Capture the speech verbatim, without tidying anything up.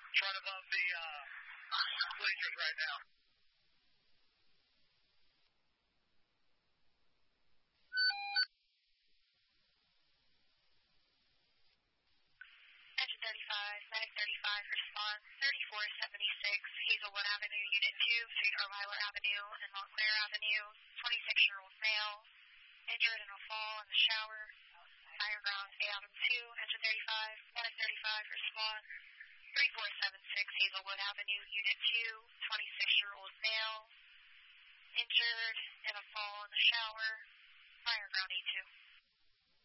Right above the uh, bleachers right now. Engine thirty-five, medic thirty-five, response thirty-four seventy-six, Hazelwood Avenue, Unit two, between Erliler Avenue and Montclair Avenue, twenty-six-year-old male, injured in a fall in the shower, fire ground A Adam two, engine thirty-five, medic thirty-five, response thirty-four seventy-six, Hazelwood Avenue, Unit two, twenty-six-year-old male, injured in a fall in the shower, fire ground A two.